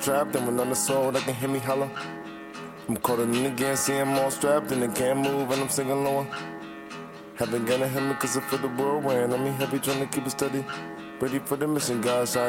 Trapped and when on the soul, they can hear me holler. I'm colder than again, see I'm all strapped and they can't move and I'm singing lower. Haven't gonna hit me cause I feel the whirlwind. I'm happy trying to keep it steady. Ready for the mission, guys.